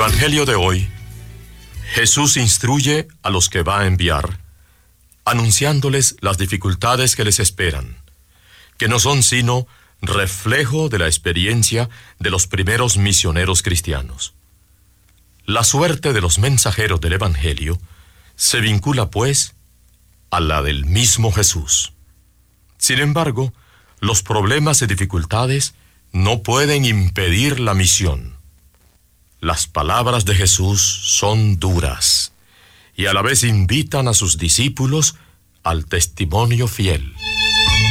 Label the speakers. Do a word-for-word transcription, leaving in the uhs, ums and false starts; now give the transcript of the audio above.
Speaker 1: Evangelio de hoy, Jesús instruye a los que va a enviar, anunciándoles las dificultades que les esperan, que no son sino reflejo de la experiencia de los primeros misioneros cristianos. La suerte de los mensajeros del Evangelio se vincula, pues, a la del mismo Jesús. Sin embargo, los problemas y dificultades no pueden impedir la misión. Las palabras de Jesús son duras y a la vez invitan a sus discípulos al testimonio fiel.